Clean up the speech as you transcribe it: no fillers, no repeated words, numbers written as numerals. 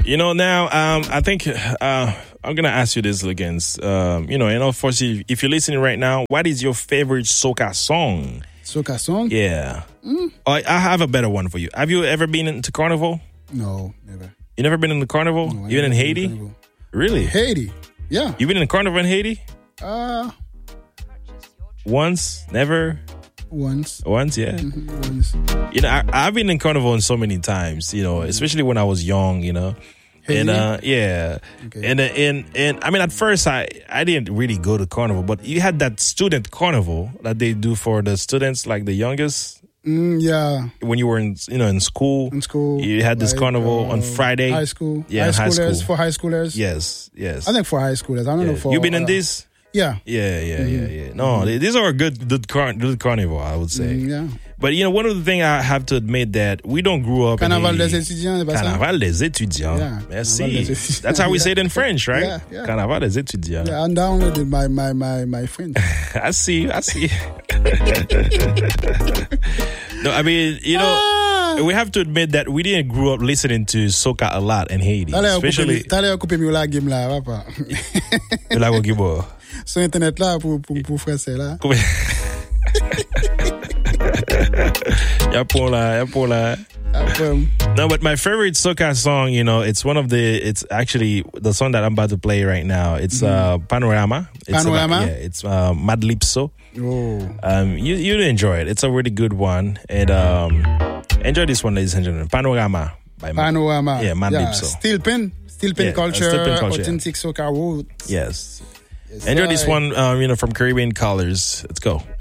Now, I think I'm going to ask you this again. And of course, if you're listening right now, what is your favorite soca song? Soca song? Yeah. I have a better one for you. Have you ever been into Carnival? No, never. You never been in the Carnival? No, Even in Haiti? Really? Haiti? Yeah. You been in the Carnival in Haiti? Once? Never? Once, yeah. Once. I've been in Carnival so many times, especially when I was young, Haiti? And yeah. Okay. And I mean, at first I didn't really go to Carnival, but you had that student Carnival that they do for the students, like the youngest. Yeah. When you were in school. In school. You had this Carnival on Friday. High school. Yeah, high schoolers, school. For high schoolers. Yes. I think for high schoolers. I don't know for... You been in this? Yeah. Yeah. No, these are a good carnival, I would say. Yeah. But one of the things I have to admit that we don't grow up Carnaval des étudiants, c'est pas ça? Carnaval des étudiants. Yeah. Merci. That's how we say it in French, right? Yeah. Carnaval des étudiants. Yeah, I downloaded my French. I see. No, I mean, we have to admit that we didn't grow up listening to soca a lot in Haiti. Especially... T'allais couper la game là, papa. La Gogibo. Sur Internet là, pour français là. Y'a pour là. No, but my favorite soca song, it's actually the song that I'm about to play right now. It's Panorama. It's Madlipso. Oh. You enjoy it. It's a really good one. And enjoy this one, ladies and gentlemen. Panorama. Panorama. Yeah, Madlipso. Steel pen culture, authentic soca roots. Yes. Enjoy this one, from Caribbean Colors. Let's go.